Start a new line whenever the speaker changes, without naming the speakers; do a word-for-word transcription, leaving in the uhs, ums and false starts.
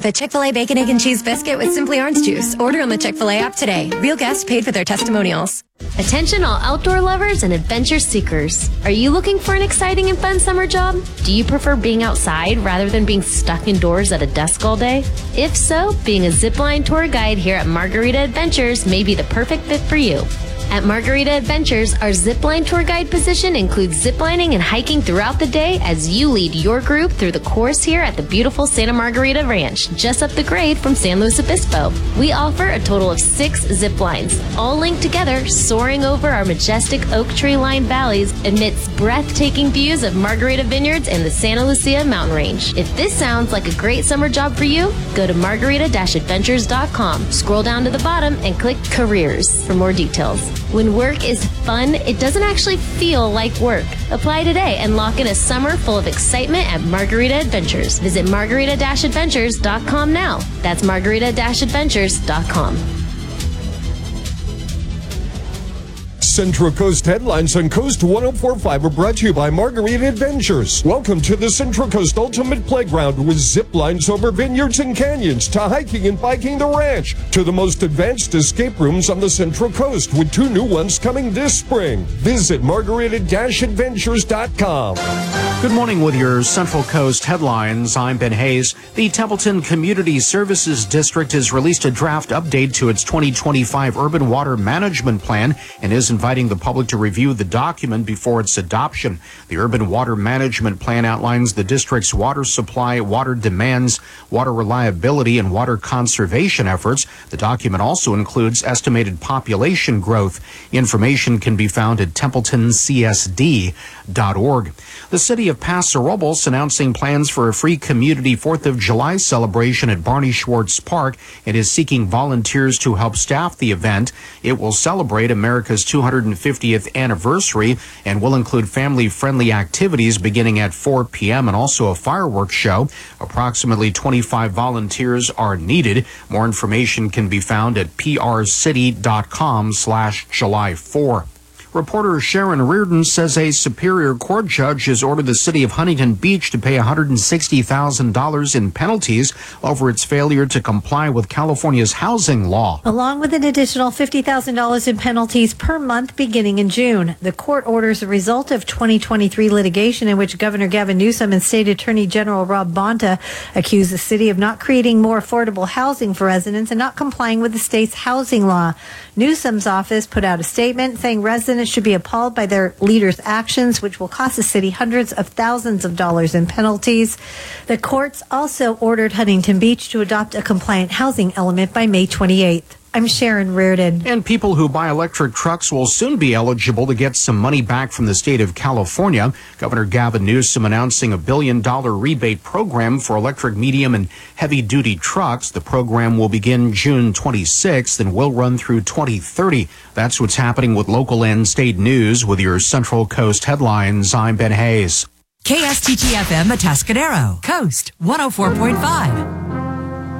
a Chick-fil-A Bacon, Egg, and Cheese Biscuit with Simply Orange Juice. Order on the Chick-fil-A app today. Real guests paid for their testimonials.
Attention all outdoor lovers and adventure seekers. Are you looking for an exciting and fun summer job? Do you prefer being outside rather than being stuck indoors at a desk all day? If so, being a zipline tour guide here at Margarita Adventures may be the perfect fit for you. At Margarita Adventures, our zipline tour guide position includes ziplining and hiking throughout the day as you lead your group through the course here at the beautiful Santa Margarita Ranch, just up the grade from San Luis Obispo. We offer a total of six zip lines, all linked together, soaring over our majestic oak tree-lined valleys amidst breathtaking views of Margarita Vineyards and the Santa Lucia mountain range. If this sounds like a great summer job for you, go to margarita adventures dot com, scroll down to the bottom, and click Careers for more details. When work is fun, it doesn't actually feel like work. Apply today and lock in a summer full of excitement at Margarita Adventures. Visit margarita adventures dot com now. That's margarita adventures dot com.
Central Coast Headlines on Coast one oh four point five are brought to you by Margarita Adventures. Welcome to the Central Coast Ultimate Playground with zip lines over vineyards and canyons, to hiking and biking the ranch, to the most advanced escape rooms on the Central Coast, with two new ones coming this spring. Visit margarita adventures dot com.
Good morning with your Central Coast Headlines. I'm Ben Hayes. The Templeton Community Services District has released a draft update to its twenty twenty-five Urban Water Management Plan and is inviting the public to review the document before its adoption. The Urban Water Management Plan outlines the district's water supply, water demands, water reliability, and water conservation efforts. The document also includes estimated population growth. Information can be found at templeton c s d dot org. The city of Paso Robles announcing plans for a free community fourth of July celebration at Barney Schwartz Park and is seeking volunteers to help staff the event. It will celebrate America's two hundred fiftieth anniversary and will include family-friendly activities beginning at four p.m. and also a fireworks show. Approximately twenty-five volunteers are needed. More information can be found at p r city dot com slash July fourth. Reporter Sharon Reardon says a Superior Court judge has ordered the city of Huntington Beach to pay one hundred sixty thousand dollars in penalties over its failure to comply with California's housing law,
along with an additional fifty thousand dollars in penalties per month beginning in June. The court orders a result of twenty twenty-three litigation in which Governor Gavin Newsom and State Attorney General Rob Bonta accused the city of not creating more affordable housing for residents and not complying with the state's housing law. Newsom's office put out a statement saying residents should be appalled by their leaders' actions, which will cost the city hundreds of thousands of dollars in penalties. The courts also ordered Huntington Beach to adopt a compliant housing element by May twenty-eighth. I'm Sharon Reardon.
And people who buy electric trucks will soon be eligible to get some money back from the state of California. Governor Gavin Newsom announcing a billion dollar rebate program for electric medium and heavy duty trucks. The program will begin June twenty-sixth and will run through twenty thirty. That's what's happening with local and state news. With your Central Coast Headlines, I'm Ben Hayes.
K S T T F M Atascadero, Coast one oh four point five.